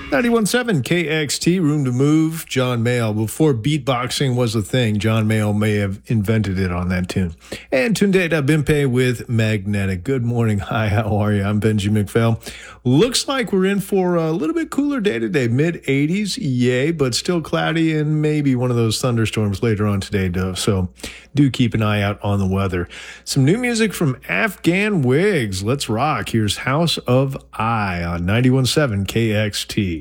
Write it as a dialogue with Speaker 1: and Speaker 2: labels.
Speaker 1: 91.7 KXT, Room to Move, John Mayall. Before beatboxing was a thing, John Mayall may have invented it on that tune. And Tunde Bimpe with Magnetic. Good morning. Hi, how are you? I'm Benji McPhail. Looks like we're in for a little bit cooler day today. Mid-80s, yay, but still cloudy and maybe one of those thunderstorms later on today, though. So do keep an eye out on the weather. Some new music from Afghan Wigs. Let's rock. Here's House of I on 91.7 KXT.